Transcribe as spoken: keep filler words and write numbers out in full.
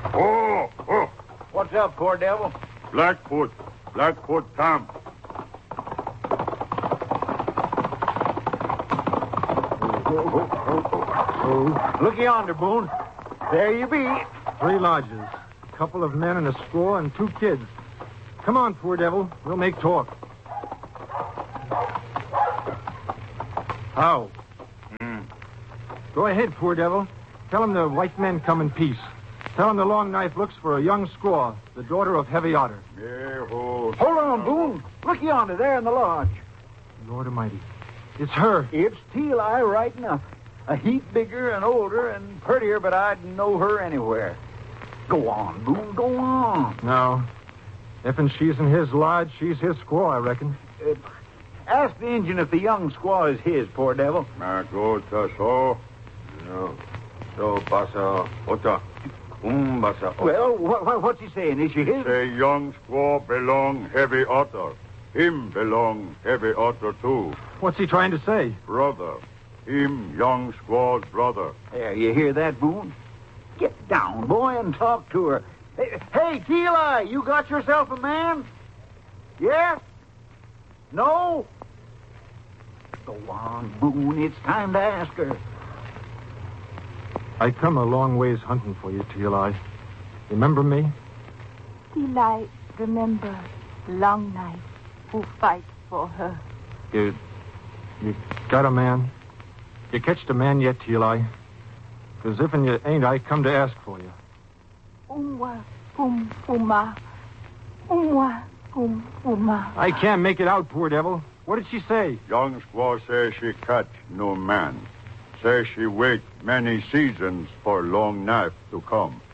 Oh, oh. What's up, poor devil? Blackfoot. Blackfoot camp. Look yonder, Boone. There you be. Three lodges, a couple of men and a squaw and two kids. Come on, poor devil. We'll make talk. How? Mm. Go ahead, poor devil. Tell him the white men come in peace. Tell him the Long Knife looks for a young squaw, the daughter of Heavy Otter. Yeah, oh. Hold on, Boone. Look yonder, there in the lodge. Lord Almighty. It's her. It's Teal Eye right enough. A heap bigger and older and prettier, but I'd know her anywhere. Go on, Boone, go on. No. If and she's in his lodge, she's his squaw, I reckon. Uh, ask the Injun if the young squaw is his, poor devil. Magota so. No. So pasa ota. Um pasa ota. Well, what, what, what's he saying? Is she his? Say young squaw belong Heavy Otter. Him belong Heavy Otter too. What's he trying to say? Brother. Him young squaw's brother. There, you hear that, Boone? Get down, boy, and talk to her. Hey, hey Teal Eye, you got yourself a man? Yes? No? Go on, Boone. It's time to ask her. I come a long ways hunting for you, Teal Eye. Remember me? Teal Eye, remember Long Knife who fights for her. You... You got a man? You catched a man yet, Teal Eye? Because if and you ain't, I come to ask for you. Umwa, um, uma. Umwa, um, uma. I can't make it out, poor devil. What did she say? Young squaw says she catch no man. Says she wait many seasons for Long Knife to come.